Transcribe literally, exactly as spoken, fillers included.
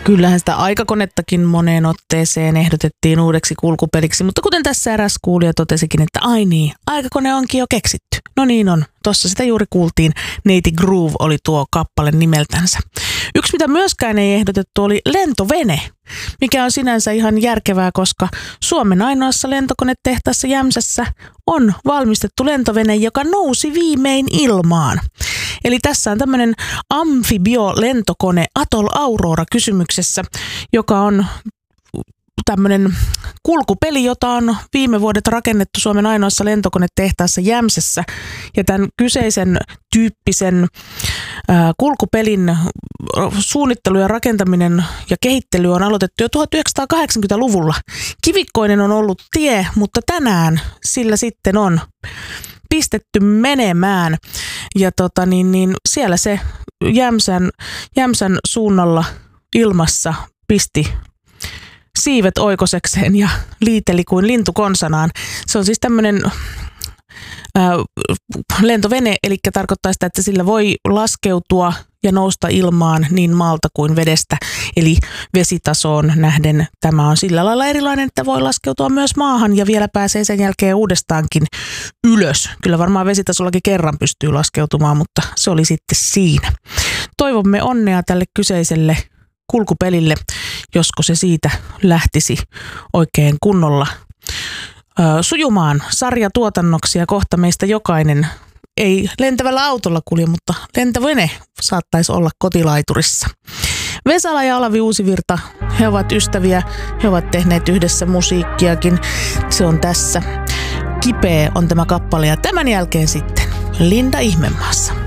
Kyllähän sitä aikakonettakin moneen otteeseen ehdotettiin uudeksi kulkupeliksi, mutta kuten tässä eräs kuulija totesikin, että ai niin, aikakone onkin jo keksitty. No niin on, tossa sitä juuri kuultiin, Neiti Groove oli tuo kappale nimeltänsä. Yksi mitä myöskään ei ehdotettu oli lentovene, mikä on sinänsä ihan järkevää, koska Suomen ainoassa lentokonetehtaassa Jämsässä on valmistettu lentovene, joka nousi viimein ilmaan. Eli tässä on tämmöinen amfibiolentokone Atoll Aurora kysymyksessä, joka on tämmöinen kulkupeli, jota on viime vuodet rakennettu Suomen ainoassa lentokonetehtaassa Jämsässä. Ja tämän kyseisen tyyppisen ää, kulkupelin suunnittelu ja rakentaminen ja kehittely on aloitettu jo tuhatyhdeksänsataakahdeksankymmentäluvulla. Kivikkoinen on ollut tie, mutta tänään sillä sitten on pistetty menemään. Ja tota, niin, niin, siellä se Jämsän, Jämsän suunnalla ilmassa pisti siivet oikosekseen ja liiteli kuin lintu konsanaan. Se on siis tämmöinen ää, lentovene, eli tarkoittaa sitä, että sillä voi laskeutua ja nousta ilmaan niin maalta kuin vedestä. Eli vesitasoon nähden tämä on sillä lailla erilainen, että voi laskeutua myös maahan ja vielä pääsee sen jälkeen uudestaankin ylös. Kyllä varmaan vesitasollakin kerran pystyy laskeutumaan, mutta se oli sitten siinä. Toivomme onnea tälle kyseiselle kulkupelille, josko se siitä lähtisi oikein kunnolla ö, sujumaan sarjatuotannoksi ja kohta meistä jokainen ei lentävällä autolla kulje, mutta lentovene saattaisi olla kotilaiturissa. Vesala ja Olavi Uusivirta, he ovat ystäviä, he ovat tehneet yhdessä musiikkiakin, se on tässä. Kipeä on tämä kappale ja tämän jälkeen sitten Linda Ihmemaassa.